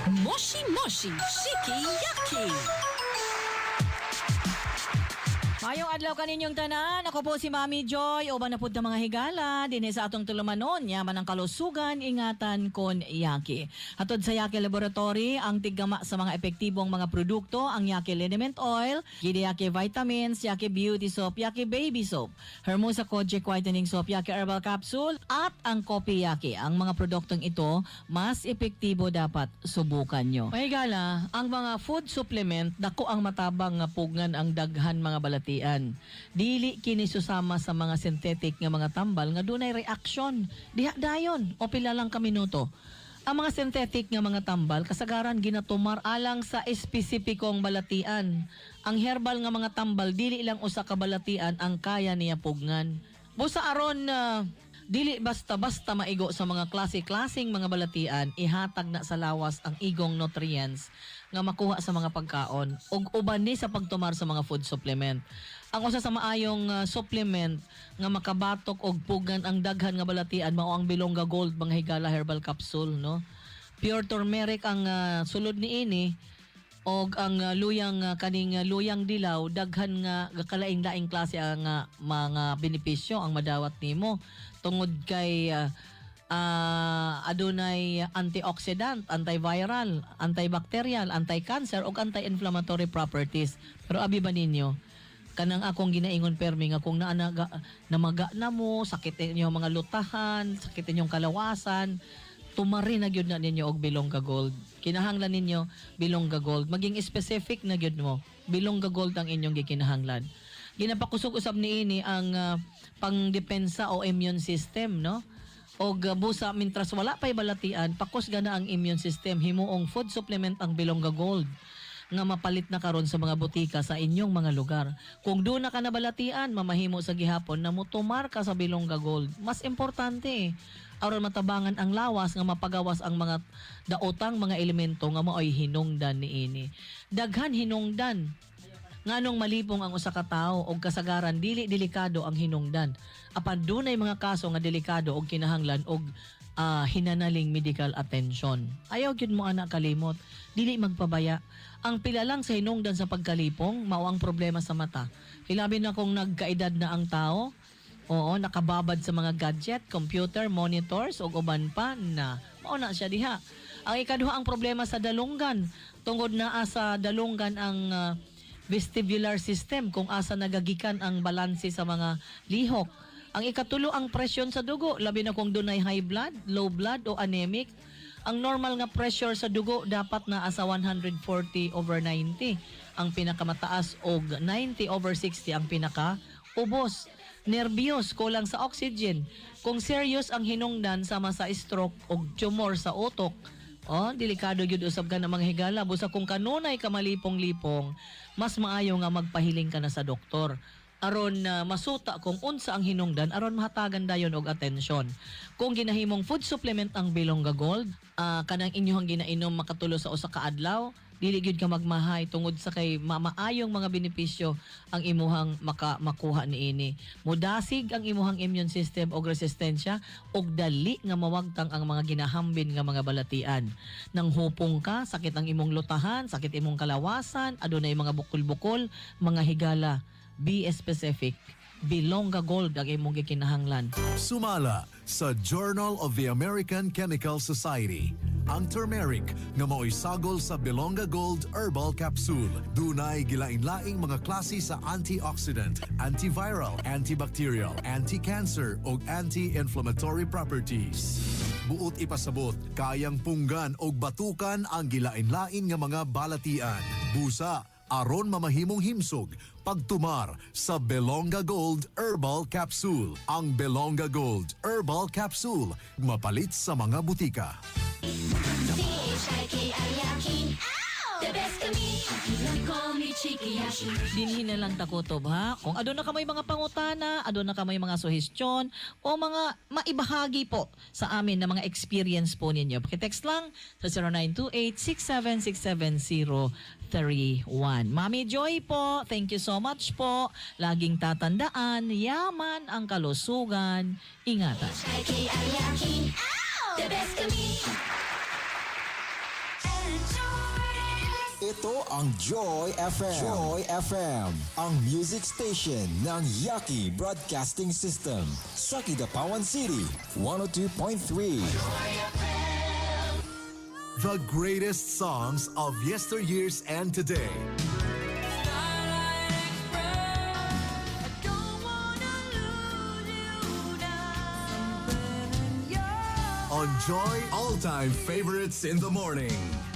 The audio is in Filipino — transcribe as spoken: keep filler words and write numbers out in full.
Moshi Moshi Shiki-Yaki. Mayong adlaw kaninyong tanan, ako po si Mami Joy, uban na pud ng mga higala, din sa atong tulumanon, yaman ang kalusugan, ingatan kon Yaki. Hatod sa Yaki Laboratory, ang tiggama sa mga epektibong mga produkto, ang Yaki Liniment Oil, Gidi Yaki Vitamins, Yaki Beauty Soap, Yaki Baby Soap, Hermosa Kojic Whitening Soap, Yaki Herbal Capsule, at ang Kopi Yaki. Ang mga produktong ito, mas epektibo dapat subukan nyo. May higala, ang mga food supplement, dako ang matabang nga pugngan ang daghan mga balati. Dili kini susama sa mga synthetic nga mga tambal nga dunay reaksyon. Diha dayon o pila lang ka minuto. Ang mga synthetic nga mga tambal kasagaran ginatumar alang sa espesipikong balatian. Ang herbal nga mga tambal dili lang usa ka balatian ang kaya niya pugngan. Busa aron uh, dili basta-basta maigo sa mga klase-klaseng mga balatian, ihatag na sa lawas ang igong nutrients nga makuha sa mga pagkaon ug uban ni sa pagtumar sa mga food supplement. Ang usa sa maayong uh, supplement nga makabatok og pugan ang daghan nga balatian mao ang Bilonga Gold mga higala herbal capsule, no. Pure turmeric ang uh, sulod niini og ang uh, luyang uh, kaning uh, luyang dilaw daghan nga kalaing-laing klase ang uh, mga benepisyo ang madawat nimo tungod kay uh, uh, adunay antioxidant, antiviral, antibacterial, anti-cancer ug anti-inflammatory properties. Pero abi ba ninyo kanang akong ginaingon permi nga kung naanaga namaga na mo, sakit inyo mga lutahan, sakit inyong kalawasan, tumari na gyud na ninyo og Bilonga Gold. Kinahanglan ninyo Bilonga Gold. Maging specific na gyud mo. Bilonga Gold ang inyong gikinahanglan. Ginapakusog usab niini ang uh, pangdepensa o immune system, no? Og uh, busa mintras wala pay balatian, pakus gana ang immune system, himuong food supplement ang Bilonga Gold nga mapalit na karon sa mga butika sa inyong mga lugar. Kung doon na ka nabalatian, mamahimo sa gihapon na mutumar ka sa Bilonga Gold. Mas importante, aron matabangan ang lawas nga mapagawas ang mga daotang mga elemento nga maoy hinungdan niini. Daghan hinungdan. Nganong malipong ang usa ka tawo og kasagaran dili delikado ang hinungdan. Apan dunay mga kaso nga delikado og kinahanglan og uh, hinanaling medical attention. Ayaw gyud mo ana kalimot, dili magpabaya. Ang pila lang sa hinungdan sa pagkalipong mao ang problema sa mata. Hilabi na kung nagkaedad na ang tao, oo, nakababad sa mga gadget, computer, monitors ug uban pa na mao na siya diha. Ang ikaduha ang problema sa dalunggan, tungod naa sa dalunggan ang uh, vestibular system kung asa nagagikan ang balanse sa mga lihok. Ang ikatulo ang presyon sa dugo, labi na kung dunay high blood, low blood o anemic. Ang normal nga pressure sa dugo dapat na asa one forty over ninety ang pinakamataas og ninety over sixty ang pinaka ubos. Nervyos, kulang sa oxygen. Kung serious ang hinungdan sama sa stroke o tumor sa utok, oh, delikado gyud usab ka na mga higala. Busa kung kanunay ka malipong-lipong, mas maayo nga magpahiling ka na sa doktor. Aron uh, masuta kung unsa ang hinungdan, aron mahatagan dayon og atensyon. Kung ginahimong food supplement ang Bilonga Gold, uh, kanang inyong ginainom makatulo sa usa ka adlaw, dili gyud ka magmahay tungod sa kay maayong mga benepisyo ang imuhang maka makuha niini. Mudasig ang imuhang immune system og resistensya og dali nga mawagtang ang mga ginahambin nga mga balatian. Nang hupong ka, sakit ang imong lutahan, sakit imong kalawasan, adunay mga bukol-bukol, mga higala. Be specific. Bilonga Gold ang imong gikinahanglan. Sumala sa Journal of the American Chemical Society ang turmeric nga mao'y sagol sa Bilonga Gold Herbal Capsule. Dunay gilain-laing mga klase sa antioxidant, antiviral, antibacterial, anti-cancer ug anti-inflammatory properties. Buot ipasabot, kayang punggan og batukan ang gilain-lain nga mga balatian. Busa aron mamahimong himsog pagtumar sa Bilonga Gold Herbal Capsule. Ang Bilonga Gold Herbal Capsule mapalit sa mga butika. The best kami, call me Shiki-Yaki. Dinhin na lang takutob ha. Kung adun na ka may mga pangutana, adun na ka may mga suhestyon o mga maibahagi po sa amin na mga experience po ninyo. Pakitext lang sa zero nine two eight, six seven six seven zero three one. Mami Joy po, thank you so much po. Laging tatandaan, yaman ang kalusugan. Ingatan. Shiki-Yaki. The best kami. Ito ang Joy F M. Joy F M, ang music station ng Yaki Broadcasting System sa Kidapawan City, one oh two point three. The greatest songs of yesteryears and today. On Joy All-Time Favorites in the Morning.